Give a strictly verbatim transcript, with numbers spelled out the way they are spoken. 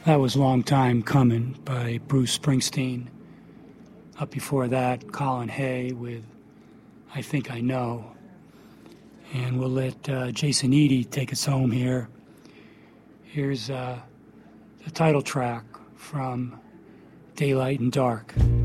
That was Long Time Coming by Bruce Springsteen. Up before that, Colin Hay with I Think I Know. And we'll let uh, Jason Eady take us home here. Here's uh, the title track from Daylight and Dark.